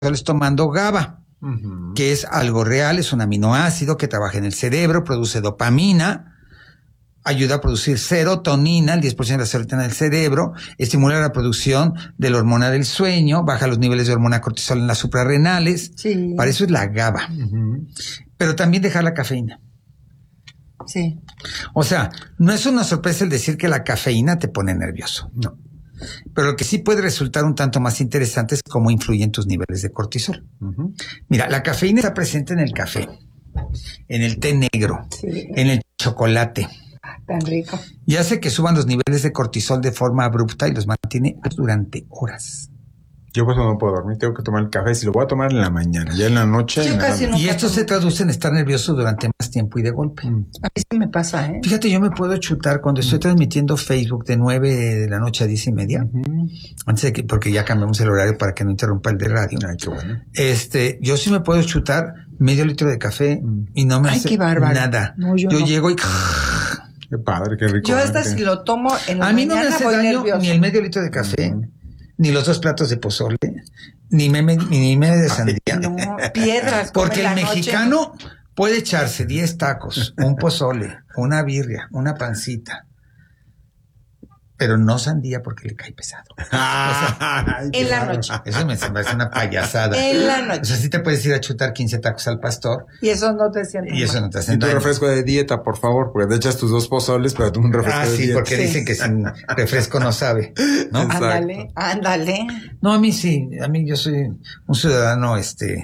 cortisoles tomando GABA, que es algo real, es un aminoácido que trabaja en el cerebro, produce dopamina, ayuda a producir serotonina, el 10% de la serotonina del cerebro, estimula la producción de la hormona del sueño, baja los niveles de hormona cortisol en las suprarrenales. Sí. Para eso es la GABA. Pero también dejar la cafeína. Sí. O sea, no es una sorpresa el decir que la cafeína te pone nervioso, no. Pero lo que sí puede resultar un tanto más interesante es cómo influyen tus niveles de cortisol. Mira, la cafeína está presente en el café, en el té negro, en el chocolate. Tan rico. Y hace que suban los niveles de cortisol de forma abrupta y los mantiene durante horas. Yo pues no puedo dormir, tengo que tomar el café. Si lo voy a tomar en la mañana, ya en la noche. Yo casi no. Y esto se traduce en estar nervioso durante más tiempo y de golpe. A mí sí me pasa, ¿eh? Fíjate, yo me puedo chutar cuando estoy transmitiendo Facebook de 9 de la noche a 10:30. Antes de que, porque ya cambiamos el horario para que no interrumpa el de radio. Ay, qué bueno. Yo sí me puedo chutar medio litro de café y no me hace qué bárbaro. Nada. No, yo no. Llego y... Qué padre, qué rico. Yo hasta si lo tomo en la A mí no mañana me hace voy daño nervioso. ni el medio litro de café, ni los 2 platos de pozole, ni media de sandía. No, piedras. como Porque en el la noche. mexicano puede echarse 10 tacos, un pozole, una birria, una pancita, pero no sandía porque le cae pesado. En la noche. Eso me parece una payasada. En la noche. O sea, sí te puedes ir a chutar 15 tacos al pastor Y eso no te sientes y eso mal. no te hace Y tu daño. refresco de dieta, por favor, porque te echas tus 2 pozoles, pero tú un refresco de Sí, dieta. porque dicen que sin refresco no sabe, ¿no? Exacto. Ándale. No, a mí sí, yo soy un ciudadano,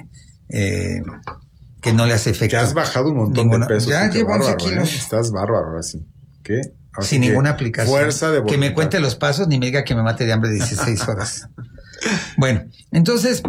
que no le hace efecto. Que has bajado un montón Ninguna- de pesos. Ya qué llevo 11 bárbaro, kilos. Estás bárbaro, así. ¿Qué? Así Sin que ninguna aplicación. Fuerza de que me voluntad. cuente los pasos ni me diga que me mate de hambre 16 horas. Bueno, entonces,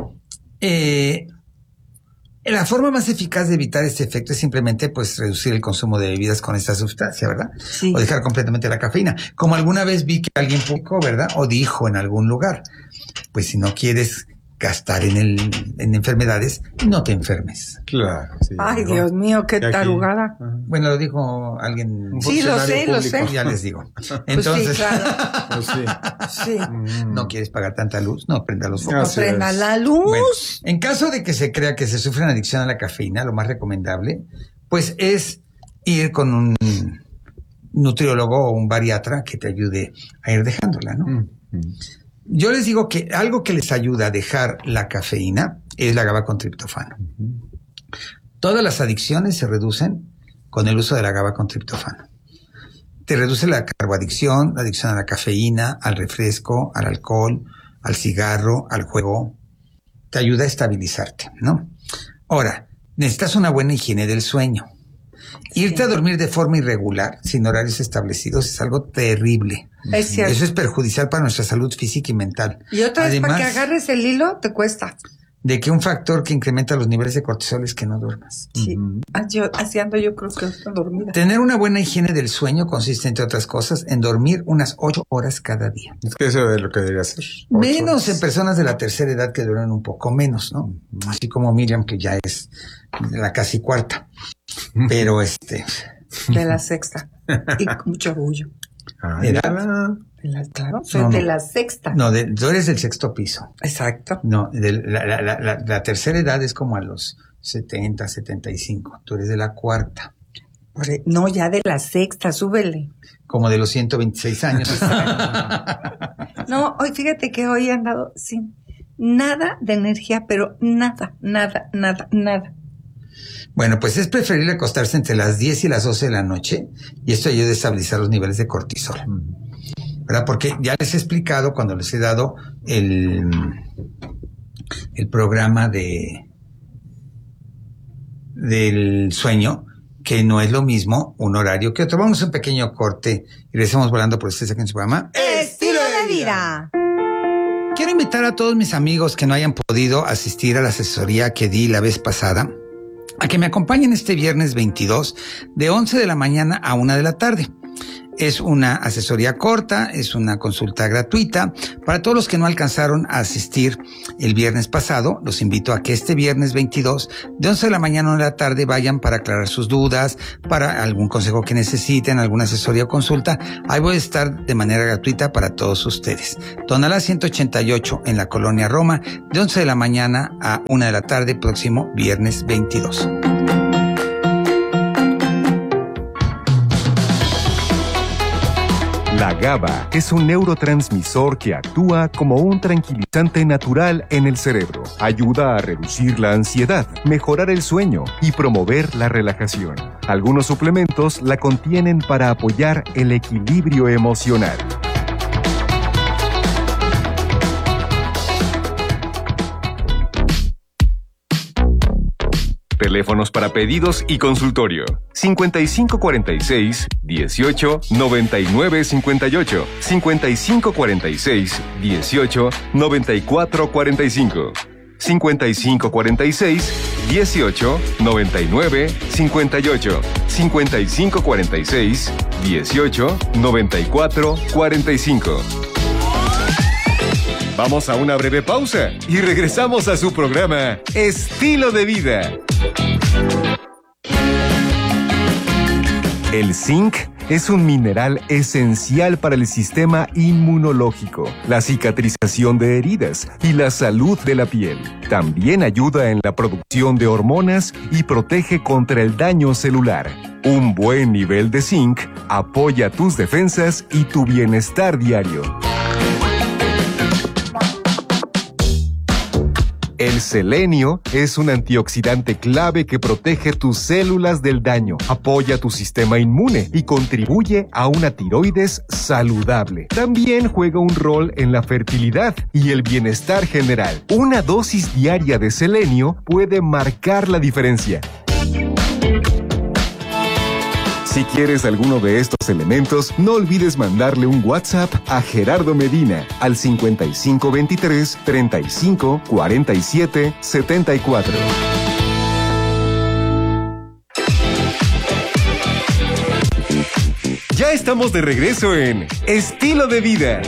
la forma más eficaz de evitar este efecto es simplemente pues reducir el consumo de bebidas con esta sustancia, ¿verdad? Sí. O dejar completamente la cafeína. Como alguna vez vi que alguien publicó, ¿verdad? O dijo en algún lugar, pues si no quieres gastar en enfermedades, no te enfermes. Claro, sí. Ay, ¿no? Dios mío, qué Y aquí- tarugada. Ajá. Bueno, lo dijo alguien. Un Sí, lo funcionario sé. público. Ya les digo. Pues Entonces, sí, claro. Pues sí. Sí. no quieres pagar tanta luz, no prenda los focos. No, No prenda es. la luz. Bueno, en caso de que se crea que se sufre una adicción a la cafeína, lo más recomendable, pues es ir con un nutriólogo o un bariatra que te ayude a ir dejándola, ¿no? Yo les digo que algo que les ayuda a dejar la cafeína es la GABA con triptofano. Todas las adicciones se reducen con el uso de la GABA con triptofano. Te reduce la carboadicción, la adicción a la cafeína, al refresco, al alcohol, al cigarro, al juego. Te ayuda a estabilizarte, ¿no? Ahora, necesitas una buena higiene del sueño. Irte a dormir de forma irregular, sin horarios establecidos, es algo terrible. Es cierto. Eso es perjudicial para nuestra salud física y mental. Y otra vez, para que Además agarres el hilo, te cuesta. de que un factor que incrementa los niveles de cortisol es que no duermas. Sí. Así ando yo creo que estoy dormida. Tener una buena higiene del sueño consiste, entre otras cosas, en dormir unas 8 horas cada día. Es que eso es lo que debería hacer. Menos en personas de la tercera edad que duermen un poco menos, ¿no? Así como Miriam, que ya es de la casi cuarta. Pero De la sexta. Y con mucho orgullo. ¿edad? Claro, soy No, de no. la sexta. No, tú eres del 6º piso. Exacto. No, la tercera edad es como a los 70, 75. Tú eres de la cuarta. No, ya de la sexta, súbele. Como de los 126 años. No, hoy fíjate que hoy he andado sin nada de energía, pero nada. Bueno, pues es preferible acostarse entre las 10 y las 12 de la noche y esto ayuda a estabilizar los niveles de cortisol. ¿Verdad? Porque ya les he explicado cuando les he dado el programa del sueño, que no es lo mismo un horario que otro. Vamos a un pequeño corte y regresamos volando por ustedes aquí en su programa. Estilo de vida. Quiero invitar a todos mis amigos que no hayan podido asistir a la asesoría que di la vez pasada a que me acompañen este viernes 22 de 11 de la mañana a 1 de la tarde. Es una asesoría corta, es una consulta gratuita. Para todos los que no alcanzaron a asistir el viernes pasado, los invito a que este viernes 22, de 11 de la mañana a 1 de la tarde, vayan para aclarar sus dudas, para algún consejo que necesiten, alguna asesoría o consulta. Ahí voy a estar de manera gratuita para todos ustedes. Tonalá 188 en la Colonia Roma, de 11 de la mañana a 1 de la tarde, próximo viernes 22. La GABA es un neurotransmisor que actúa como un tranquilizante natural en el cerebro. Ayuda a reducir la ansiedad, mejorar el sueño y promover la relajación. Algunos suplementos la contienen para apoyar el equilibrio emocional. Teléfonos para pedidos y consultorio: 5546-18-9958, 5546-18-9445, 5546-18-9958, 5546-18-9445. Vamos a una breve pausa y regresamos a su programa Estilo de Vida. El zinc es un mineral esencial para el sistema inmunológico, la cicatrización de heridas y la salud de la piel. También ayuda en la producción de hormonas y protege contra el daño celular. Un buen nivel de zinc apoya tus defensas y tu bienestar diario. El selenio es un antioxidante clave que protege tus células del daño, apoya tu sistema inmune y contribuye a una tiroides saludable. También juega un rol en la fertilidad y el bienestar general. Una dosis diaria de selenio puede marcar la diferencia. Si quieres alguno de estos elementos, no olvides mandarle un WhatsApp a Gerardo Medina al 5523 35 47 74. Ya estamos de regreso en Estilo de Vida.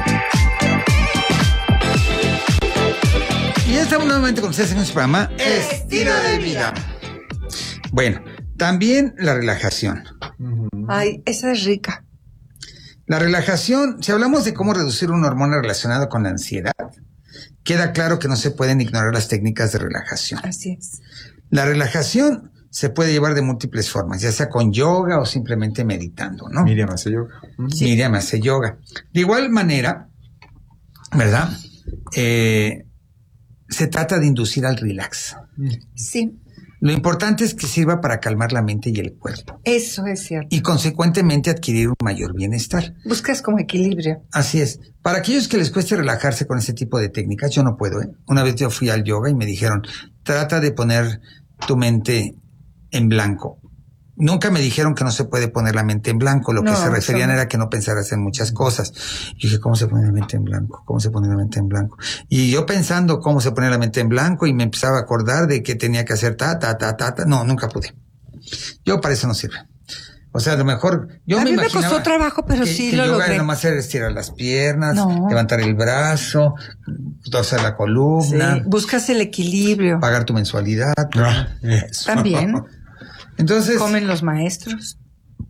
Y ya estamos nuevamente con ustedes en este programa Estilo de Vida. Bueno, también la relajación. Ay, esa es rica. La relajación, si hablamos de cómo reducir una hormona relacionada con la ansiedad, queda claro que no se pueden ignorar las técnicas de relajación. Así es. La relajación se puede llevar de múltiples formas, ya sea con yoga o simplemente meditando, ¿no? Miriam hace yoga. Sí. Miriam hace yoga. De igual manera, ¿verdad? Se trata de inducir al relax. Sí. Lo importante es que sirva para calmar la mente y el cuerpo. Eso es cierto. Y consecuentemente adquirir un mayor bienestar. Buscas como equilibrio. Así es. Para aquellos que les cueste relajarse con ese tipo de técnicas, yo no puedo, ¿eh? Una vez yo fui al yoga y me dijeron, trata de poner tu mente en blanco. Nunca me dijeron que no se puede poner la mente en blanco. Lo que se referían era que no pensaras en muchas cosas. Y dije, ¿cómo se pone la mente en blanco? ¿Cómo se pone la mente en blanco? Y yo pensando cómo se pone la mente en blanco y me empezaba a acordar de que tenía que hacer ta. No, nunca pude. Yo para eso no sirve. O sea, a lo mejor yo me imaginaba... A mí me costó trabajo, pero sí lo logré. Nomás era estirar las piernas, levantar el brazo, torcer la columna. Sí, buscas el equilibrio. Pagar tu mensualidad. Eso. También. Entonces, ¿comen los maestros?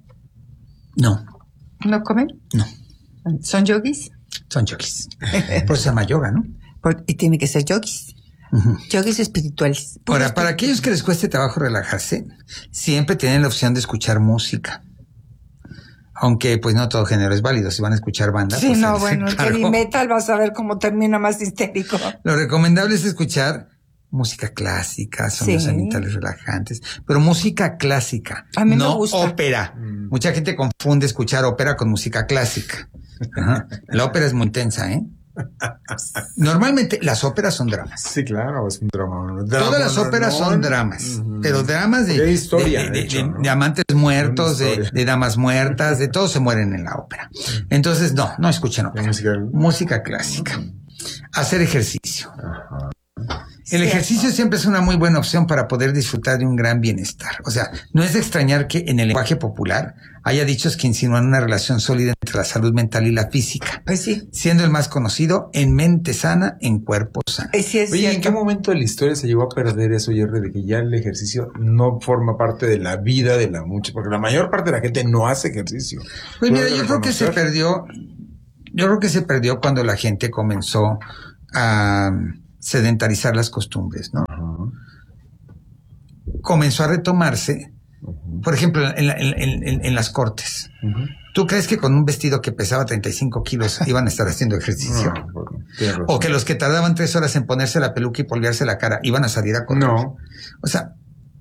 No. ¿No comen? No. ¿Son yogis? Son yogis. Por eso se llama yoga, ¿no? Y tiene que ser yogis. Yogis espirituales. Ahora, para aquellos que les cueste trabajo relajarse, siempre tienen la opción de escuchar música. Aunque, pues, no todo género es válido. Si van a escuchar bandas. Sí, pues, no, bueno, el heavy metal vas a ver cómo termina más histérico. Lo recomendable es escuchar música clásica, sonidos ambientales relajantes, pero música clásica, a mí no me gusta. Ópera. Mucha gente confunde escuchar ópera con música clásica. Ajá. La ópera es muy intensa, ¿eh? Normalmente las óperas son dramas. Sí, claro, es un drama. Todas las óperas son dramas, pero dramas de historia, de amantes muertos, de damas muertas, de todos se mueren en la ópera. Entonces, no escuchen ópera. Música clásica. Hacer ejercicio. El ejercicio siempre es una muy buena opción para poder disfrutar de un gran bienestar. O sea, no es de extrañar que en el lenguaje popular haya dichos que insinúan una relación sólida entre la salud mental y la física. Pues sí. Siendo el más conocido en mente sana, en cuerpo sano. Sí, es Oye, ¿en cierto. qué momento de la historia se llegó a perder eso, Jerry, de que ya el ejercicio no forma parte de la vida de la mucha? Porque la mayor parte de la gente no hace ejercicio. Pues mira, Puedo yo creo que se reconocer. perdió. Yo creo que se perdió cuando la gente comenzó a sedentarizar las costumbres, ¿no? Ajá. Comenzó a retomarse, por ejemplo, en las cortes. Ujú. ¿Tú crees que con un vestido que pesaba 35 kilos iban a estar haciendo ejercicio? No, bueno, tienes razón. O que los que tardaban 3 horas en ponerse la peluca y polvearse la cara iban a salir a correr. No. O sea,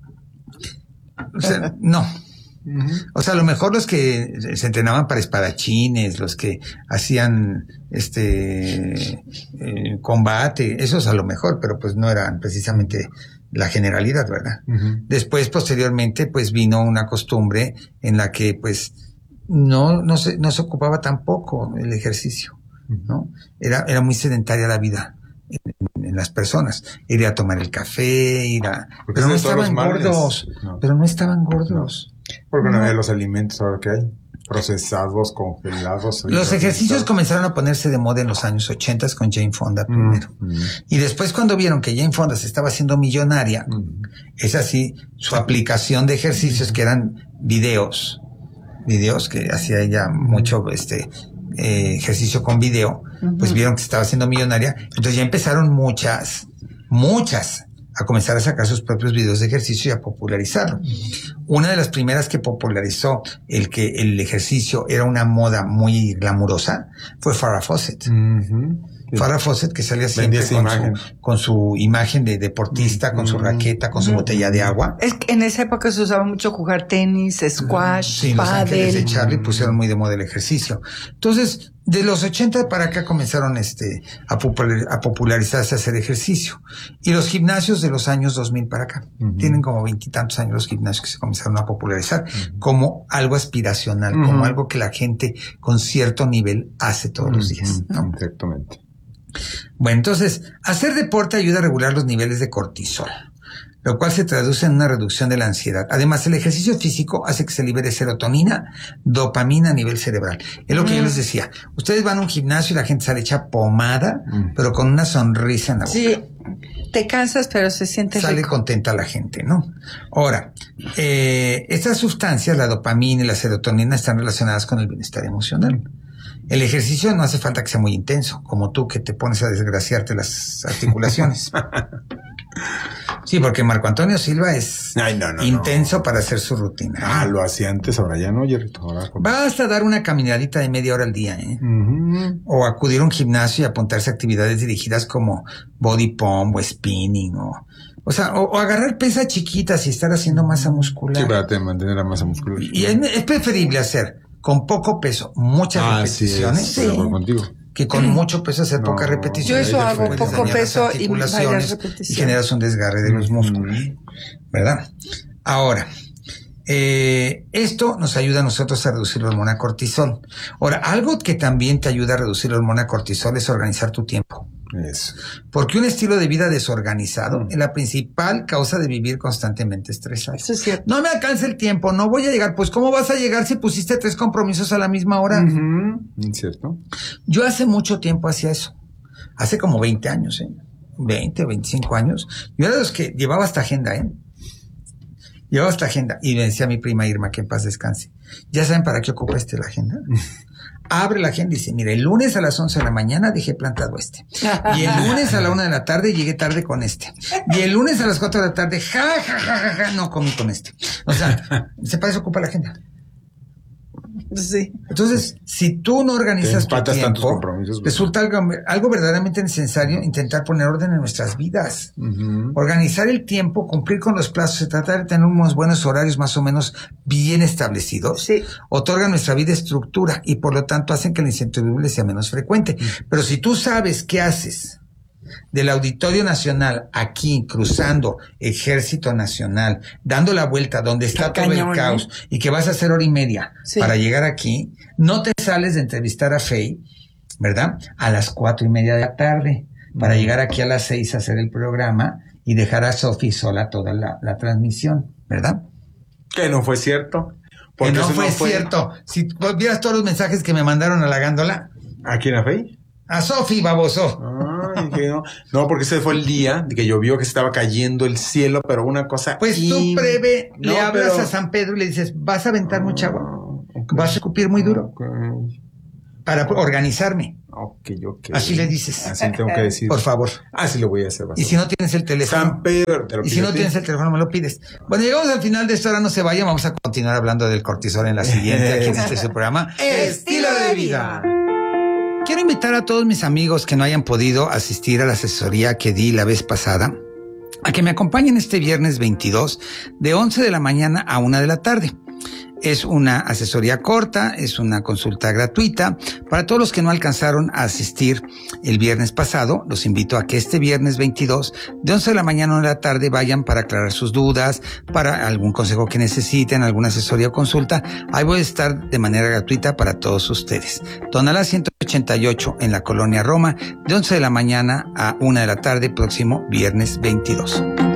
no. Ujú. O sea, a lo mejor los que se entrenaban para espadachines, los que hacían combate, esos a lo mejor, pero pues no eran precisamente la generalidad, ¿verdad? Ujú. Después, posteriormente, pues vino una costumbre en la que pues no se ocupaba tampoco el ejercicio, ¿no? Era muy sedentaria la vida en las personas. Ir a tomar el café, Porque pero no es de todos los estaban males. gordos, No. pero no estaban gordos. Porque no No. había los alimentos ahora que hay. Procesados, congelados. Los ejercicios comenzaron a ponerse de moda en los años 80 con Jane Fonda primero. Y después cuando vieron que Jane Fonda se estaba haciendo millonaria, es así, su aplicación de ejercicios que eran videos que hacía ella mucho ejercicio con video, pues vieron que se estaba haciendo millonaria, entonces ya empezaron muchas a comenzar a sacar sus propios videos de ejercicio y a popularizarlo. Una de las primeras que popularizó que el ejercicio era una moda muy glamurosa fue Farrah Fawcett. Farrah Fawcett, que salía siempre con su imagen de deportista, con su raqueta, con su botella de agua. Es que en esa época se usaba mucho jugar tenis, squash, Sí, Los Ángeles de pádel. Charlie pusieron muy de moda el ejercicio. Entonces, de los 80 para acá comenzaron a popularizarse, a hacer ejercicio. Y los gimnasios de los años 2000 para acá. Tienen como 20 y tantos años los gimnasios que se comenzaron a popularizar como algo aspiracional, como algo que la gente con cierto nivel hace todos los días, ¿no? Exactamente. Bueno, entonces, hacer deporte ayuda a regular los niveles de cortisol, lo cual se traduce en una reducción de la ansiedad. Además, el ejercicio físico hace que se libere serotonina, dopamina a nivel cerebral. Es lo que yo les decía. Ustedes van a un gimnasio y la gente sale hecha pomada, pero con una sonrisa en la boca. Sí, te cansas, pero se siente Sale rico. contenta la gente, ¿no? Ahora, estas sustancias, la dopamina y la serotonina, están relacionadas con el bienestar emocional. El ejercicio no hace falta que sea muy intenso, como tú que te pones a desgraciarte las articulaciones. Sí, porque Marco Antonio Silva es intenso para hacer su rutina. Lo hacía antes, ahora ya no, Jerry. Basta dar una caminadita de media hora al día, ¿eh? O acudir a un gimnasio y apuntarse a actividades dirigidas como body pump o spinning o agarrar pesas chiquitas y estar haciendo masa muscular. Sí, para mantener la masa muscular. Y es preferible hacer con poco peso muchas repeticiones Sí, estoy de acuerdo contigo. que con mucho peso hacer pocas repeticiones. Yo eso hago, Puedes poco dañar las peso y articulaciones varias repeticiones. y generas un desgarre de los músculos, ¿verdad? Ahora, esto nos ayuda a nosotros a reducir la hormona cortisol. Ahora, algo que también te ayuda a reducir la hormona cortisol es organizar tu tiempo. Eso. Porque un estilo de vida desorganizado es la principal causa de vivir constantemente estresado. Eso es cierto. No me alcanza el tiempo, no voy a llegar. Pues, ¿cómo vas a llegar si pusiste 3 compromisos a la misma hora? ¿Cierto? Yo hace mucho tiempo hacía eso. Hace como 20 años, 20 o 25 años. Yo era de los que llevaba esta agenda, Llevaba esta agenda y le decía a mi prima Irma, que en paz descanse. ¿Ya saben para qué ocupa la agenda? Abre la agenda y dice, mira, el lunes a las 11 de la mañana dejé plantado Y el lunes a la 1 de la tarde llegué tarde con Y el lunes a las 4 de la tarde, no comí con O sea, para eso ocupa la agenda. Sí. Entonces, si tú no organizas tu tantos tiempo, compromisos, resulta algo verdaderamente necesario intentar poner orden en nuestras vidas. Organizar el tiempo, cumplir con los plazos, tratar de tener unos buenos horarios más o menos bien establecidos, Sí. otorga a nuestra vida estructura y por lo tanto hacen que la incertidumbre sea menos frecuente. Pero si tú sabes qué haces del Auditorio Nacional aquí cruzando Ejército Nacional, dando la vuelta donde está todo el caos y que vas a hacer 1:30 para llegar aquí, no te sales de entrevistar a Fey, ¿verdad? A las 4:30 de la tarde. para llegar aquí a las 6 a hacer el programa y dejar a Sofi sola toda la transmisión, ¿verdad? Que no fue cierto. Que no fue cierto. Si vieras todos los mensajes que me mandaron halagándola. ¿A quién, a Fey? A Sofi, baboso. Ay, que no. No, porque ese fue el día de que llovió, que se estaba cayendo el cielo, pero una cosa... Pues tú breve, no, le hablas a San Pedro y le dices, vas a aventar mucha agua, vas a escupir muy duro, para organizarme. Ok. Así le dices. Así tengo que decir. Por favor. Así lo voy a hacer. Y si no tienes el teléfono. San Pedro, te lo y si no tienes el teléfono, me lo pides. Bueno, llegamos al final de esto, ahora no se vayan, vamos a continuar hablando del cortisol en la siguiente, aquí en este programa. Estilo de vida. Quiero invitar a todos mis amigos que no hayan podido asistir a la asesoría que di la vez pasada, a que me acompañen este viernes 22 de 11 de la mañana a 1 de la tarde. Es una asesoría corta, es una consulta gratuita. Para todos los que no alcanzaron a asistir el viernes pasado, los invito a que este viernes 22, de 11 de la mañana a 1 de la tarde, vayan para aclarar sus dudas, para algún consejo que necesiten, alguna asesoría o consulta. Ahí voy a estar de manera gratuita para todos ustedes. Tonalá 188 en la Colonia Roma, de 11 de la mañana a 1 de la tarde, próximo viernes 22.